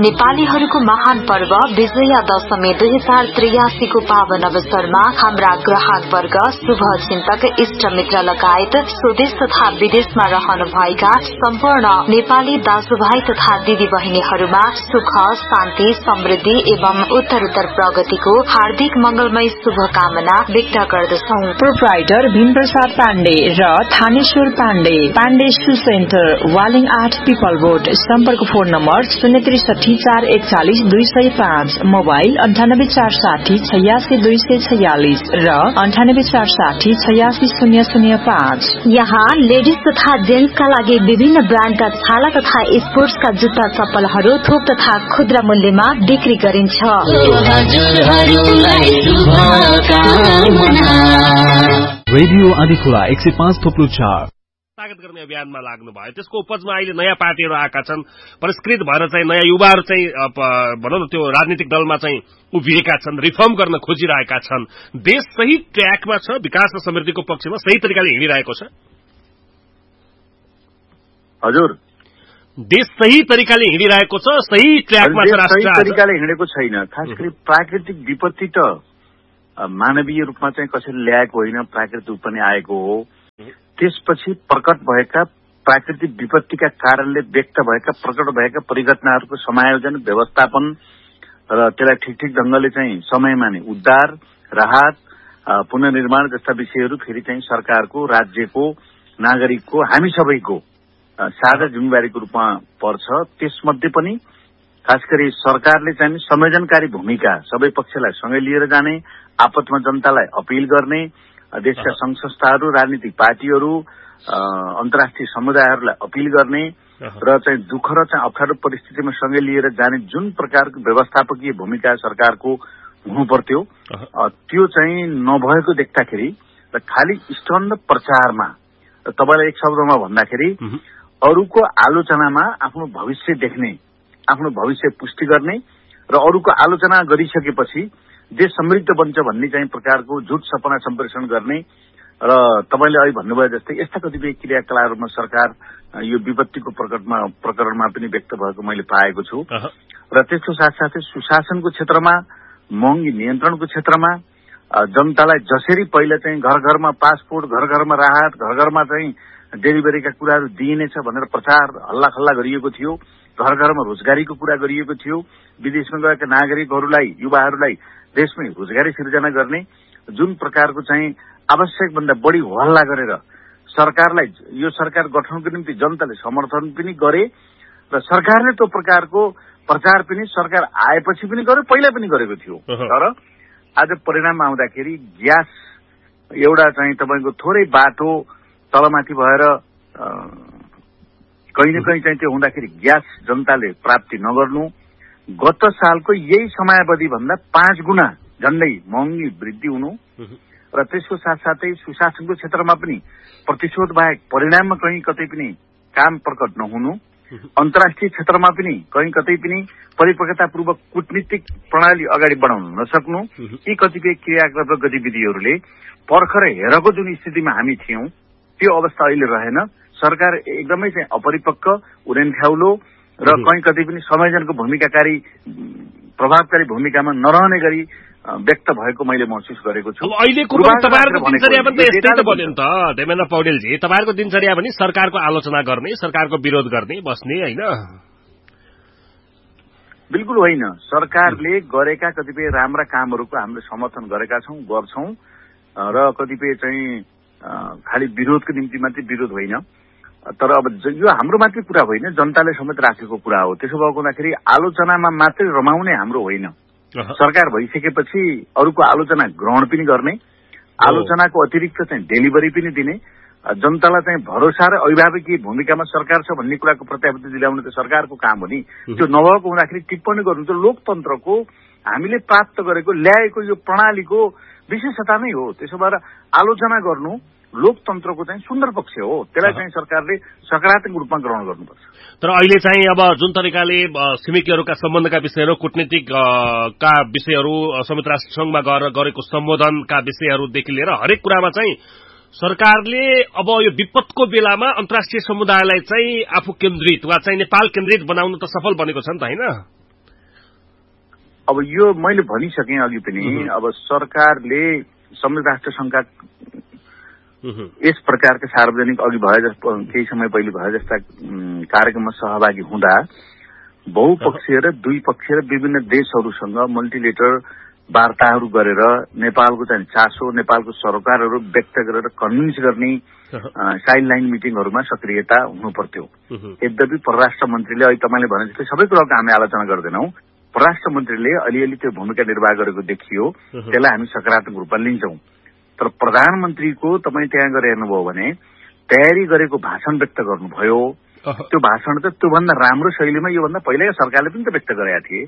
नेपालीहरूको महान पर्व विजया दशमी 2083 को पावन अवसरमा हाम्रा ग्राहक वर्ग, शुभ चिन्तक, इष्ट मित्र लगायत स्वदेश तथा विदेशमा रहनुभएका सम्पूर्ण नेपाली दाजुभाइ तथा दिदी बहिनीहरूमा सुख, शान्ति, समृद्धि एवं उत्तरोत्तर प्रगतिको हार्दिक मंगलमय शुभकामना व्यक्त गर्दछौं। प्रोप्राइटर भीम प्रसाद पाण्डे र थानेश्वर पाण्डे, पाण्डे शू सेन्टर, वालिङ 8 पिपल रोड। सम्पर्क फोन नम्बर 063 441 205, मोबाइल 98 460 86 246 र 98 460 86 005। यहाँ लेडिज तथा जेन्ट्स का लागि विभिन्न ब्रान्डका छाला तथा स्पोर्ट्सका जुत्ता चप्पलहरू थोक तथा खुद्रा मूल्यमा बिक्री गरिन्छ। रेडियो आदिखुला 105.4 स्वागत गर्ने अभियानमा लाग्नु भयो। त्यसको उपजमा अहिले नयाँ पार्टीहरू आएका छन्, परिष्कृत भएर चाहिँ नयाँ युवाहरू चाहिँ भनौँ न त्यो राजनीतिक दलमा चाहिँ उभिएका छन्, रिफर्म गर्न खोजिरहेका छन्। देश सही ट्र्याकमा छ, विकास र समृद्धिको पक्षमा सही तरिकाले हिँडिरहेको छ। हजुर, देश सही तरिकाले हिँडिरहेको छ, सही ट्र्याकमा छ। राष्ट्र सही तरिकाले हिँडेको छैन। खास गरी प्राकृतिक विपत्ति त मानवीय रूपमा चाहिँ कसैले ल्याएको होइन, प्राकृतिक रूपमा नै आएको हो। त्यसपछि प्रकट भएका प्राकृतिक विपत्तिका कारणले व्यक्त भएका, प्रकट भएका परिघटनाहरूको समायोजन, व्यवस्थापन र त्यसलाई ठिक ढंगले चाहिँ समयमा नै उद्धार, राहत, पुनर्निर्माण जस्ता विषयहरू फेरि चाहिँ सरकारको, राज्यको, नागरिकको, हामी सबैको साझा जिम्मेवारीको रूपमा पर्छ। त्यसमध्ये पनि खास गरी सरकारले चाहिँ संयोजनकारी भूमिका, सबै पक्षलाई सँगै लिएर जाने, आपतमा जनतालाई अपील गर्ने, देशका संघ संस्थाहरू, राजनीतिक पार्टीहरू, अन्तर्राष्ट्रिय समुदायहरूलाई अपील गर्ने र चाहिँ दुःख र चाहिँ अप्ठ्यारो परिस्थितिमा सँगै लिएर जाने जुन प्रकारको व्यवस्थापकीय भूमिका सरकारको हुनु पर्थ्यो त्यो चाहिँ नभएको देख्दाखेरि र खालि स्तन्द प्रचारमा, तपाईलाई एक शब्दमा भन्दाखेरि अरूको आलोचनामा आफ्नो भविष्य देख्ने, आफ्नो भविष्य पुष्टि गर्ने र अरूको आलोचना गरिसकेपछि देश समृद्ध बन्छ भन्ने चाहिँ प्रकारको झुट सपना सम्प्रेषण गर्ने र तपाईले अहिले भन्नुभयो जस्तै यस्ता कतिपय क्रियाकलापमा सरकार यो विपत्तिको प्रकरणमा पनि व्यक्त भएको मैले पाएको छु। र त्यसको साथसाथै सुशासनको क्षेत्रमा, महँगी नियन्त्रणको क्षेत्रमा जनतालाई जसरी पहिला चाहिँ घर घरमा पासपोर्ट, घर घरमा राहत, घर घरमा चाहिँ डेलिभरीका कुराहरू दिइनेछ भनेर प्रचार हल्लाखल्ला गरिएको थियो, घर घरमा रोजगारीको कुरा गरिएको थियो, विदेशमा गएका नागरिकहरूलाई, युवाहरूलाई देशमै रोजगारी सिर्जना गर्ने जुन प्रकारको चाहिँ आवश्यक भन्दा बढी हल्ला गरेर सरकारलाई, यो सरकार गठनको निम्ति जनताले समर्थन पनि गरे र सरकारले त्यो प्रकारको प्रचार पनि सरकार आएपछि पनि गर्यो, पहिला पनि गरेको थियो। तर आज परिणाम आउँदाखेरि ग्यास एउटा चाहिँ तपाईको थोरै बाटो तलमाथि भएर कहीँ न कहीँ चाहिँ त्यो हुँदाखेरि ग्यास जनताले प्राप्ति नगर्नु, गत सालको यही समयावधि भन्दा 5 गुणा झण्डै महँगी वृद्धि हुनु र त्यसको साथसाथै सुशासनको क्षेत्रमा पनि प्रतिशोध बाहेक परिणाममा कहीँ कतै पनि काम प्रकट नहुनु, अन्तर्राष्ट्रिय क्षेत्रमा पनि कहीँ कतै पनि परिपक्वतापूर्वक कूटनीतिक प्रणाली अगाडि बढाउन नसक्नु, यी कतिपय क्रियाकलाप गतिविधिहरूले पर्खर हेरको जुन स्थितिमा हामी थियौं त्यो अवस्था अहिले रहेन। सरकार एकदमै चाहिँ अपरिपक्व, उडेनठ्याउलो र कहीँ कतै पनि संयोजनको भूमिकाकारी, प्रभावकारी भूमिकामा नरहने गरी व्यक्त भएको मैले महसुस गरेको छु। अहिलेको तपाईहरुको दिनचर्या पनि यस्तै त बन्यो नि त देवेन्द्र पौडेलजी। तपाईहरुको दिनचर्या पनि सरकारको आलोचना गर्ने, सरकारको विरोध गर्ने, बस्ने हैन? बिल्कुल होइन। सरकारले गरेका कतिपय राम्रा कामहरूको हामीले समर्थन गरेका छौं, गर्छौं र कतिपय चाहिँ खालि विरोधको निम्ति मात्रै विरोध होइन। तर अब यो हाम्रो मात्रै कुरा होइन, जनताले समेत राखेको कुरा हो। त्यसो भएको हुँदाखेरि आलोचनामा मात्रै रमाउने हाम्रो होइन। सरकार भइसकेपछि अरूको आलोचना ग्रहण पनि गर्ने, आलोचनाको अतिरिक्त चाहिँ डेलिभरी पनि दिने, जनतालाई चाहिँ भरोसा र अभिभावकीय भूमिकामा सरकार छ भन्ने कुराको प्रत्याभूति दिलाउने त सरकारको काम हो नि। त्यो नभएको हुँदाखेरि टिप्पणी गर्नु त लोकतन्त्रको हामीले प्राप्त गरेको, ल्याएको यो प्रणालीको विशेषता नै हो। त्यसो भएर आलोचना गर्नु लोकतन्त्रको चाहिँ सुन्दर पक्ष हो। त्यसलाई चाहिँ सरकारले सकारात्मक रूपमा ग्रहण गर्नुपर्छ। तर अहिले चाहिँ अब जुन तरिकाले छिमेकीहरूका सम्बन्धका विषयहरू, कूटनीतिक का विषयहरू, संयुक्त राष्ट्र संघमा गरेको सम्बोधनका विषयहरूदेखि लिएर हरेक कुरामा चाहिँ सरकारले अब यो विपदको बेलामा अन्तर्राष्ट्रिय समुदायलाई चाहिँ आफू केन्द्रित वा चाहिँ नेपाल केन्द्रित बनाउन त सफल बनेको छ नि त, हैन? अब यो मैले भनिसकेँ अघि पनि, अब सरकारले संयुक्त राष्ट्र संघका यस प्रकारका सार्वजनिक अघि भए जस्तो केही समय पहिले भए जस्ता कार्यक्रममा सहभागी हुँदा बहुपक्षीय र द्विपक्षीय र विभिन्न देशहरूसँग मल्टिलेटर वार्ताहरू गरेर नेपालको चाहिँ चासो, नेपालको सरकारहरू व्यक्त गरेर कन्भिन्स गर्ने साइड लाइन मिटिङहरूमा सक्रियता हुनु पर्थ्यो। यद्यपि परराष्ट्र मन्त्रीले अहिले तपाईँले भने जस्तै सबै कुराको हामी आलोचना गर्दैनौँ, परराष्ट्र मन्त्रीले अलिअलि त्यो भूमिका निर्वाह गरेको देखियो, त्यसलाई हामी सकारात्मक रूपमा लिन्छौँ। तर प्रधानमन्त्रीको तपाईँ त्यहाँ गएर हेर्नुभयो भने तयारी गरेको भाषण व्यक्त गर्नुभयो, त्यो भाषण त त्योभन्दा राम्रो शैलीमा योभन्दा पहिलेका सरकारले पनि त व्यक्त गरेका थिए।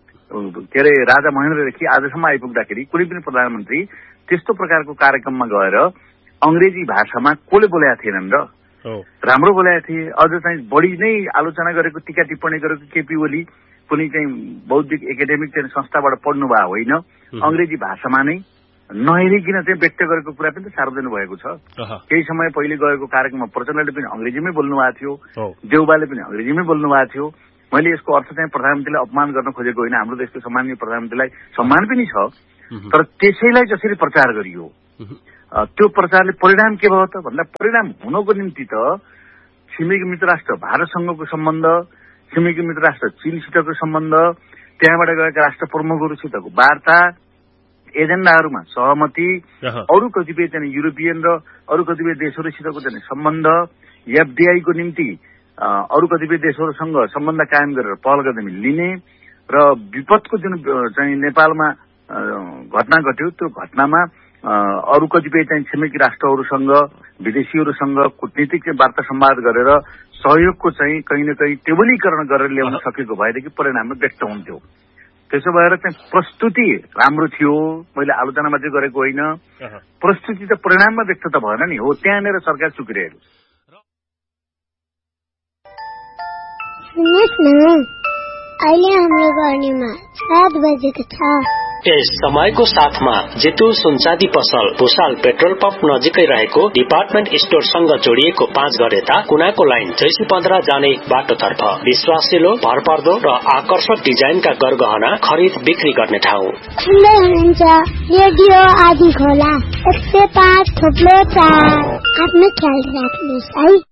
के अरे राजा महेन्द्रदेखि आजसम्म आइपुग्दाखेरि कुनै पनि प्रधानमन्त्री त्यस्तो प्रकारको कार्यक्रममा गएर अंग्रेजी भाषामा कसले बोलेका थिएनन् र राम्रो बोलेका थिए। अझ चाहिँ बढी नै आलोचना गरेको, टीका टिप्पणी गरेको केपी ओली कुनै चाहिँ बौद्धिक एकाडेमिक चाहिँ संस्थाबाट पढ्नु भएको होइन, अंग्रेजी भाषामा नै नहेरिकन चाहिँ व्यक्त गरेको कुरा पनि त सार्वजनिक भएको छ। केही समय पहिले गएको कार्यक्रममा प्रचण्डले पनि अंग्रेजीमै बोल्नु भएको थियो, देउबाले पनि अंग्रेजीमै बोल्नु भएको थियो। मैले यसको अर्थ चाहिँ प्रधानमन्त्रीलाई अपमान गर्न खोजेको होइन, हाम्रो देशको सम्माननीय प्रधानमन्त्रीलाई सम्मान पनि छ, तर त्यसैलाई जसरी प्रचार गरियो त्यो प्रचारले परिणाम के भयो त भन्दा परिणाम हुनको निम्ति त छिमेकी मित्र राष्ट्र भारतसँगको सम्बन्ध, छिमेकी मित्र राष्ट्र चीनसितको सम्बन्ध, त्यहाँबाट गएका राष्ट्र प्रमुखहरूसितको वार्ता, एजेन्डाहरूमा सहमति, अरू कतिपय चाहिँ युरोपियन र अरू कतिपय देशहरूसितको चाहिँ सम्बन्ध, एफडीआई को निम्ति अरू कतिपय देशहरूसँग सम्बन्ध कायम गरेर पहल कदमी लिने र विपदको जुन चाहिँ नेपालमा घटना घट्यो त्यो घटनामा अरू कतिपय चाहिँ छिमेकी राष्ट्रहरूसँग, विदेशीहरूसँग कूटनीतिक वार्ता संवाद गरेर सहयोगको चाहिँ कहीँ न कहीँ टेबलीकरण गरेर ल्याउन सकेको भएदेखि परिणाममा व्यक्त हुन्थ्यो। त्यसो भएर चाहिँ प्रस्तुति राम्रो थियो, मैले आलोचना मात्रै गरेको होइन, प्रस्तुति त परिणाममा व्यक्त त भएन नि, हो त्यहाँनिर सरकार चुकिरहेको। अहिले हाम्रो गर्नेमा 7 बजेको छ। यस समयको साथमा जितु सुनचाँदी पसल भुसाल पेट्रोल पम्प नजिकै रहेको डिपार्टमेन्ट स्टोरसँग जोडिएको 5 घर यता कुनाको लाइन 615 जाने बाटोतर्फ विश्वासिलो, भरपर्दो र आकर्षक डिजाइनका गरगहना खरिद बिक्री गर्ने ठाउँ। सुन्दै हुनुहुन्छ रेडियो आदि खोला 105.4। आफ्नो ख्याल राख्नुहोस् है।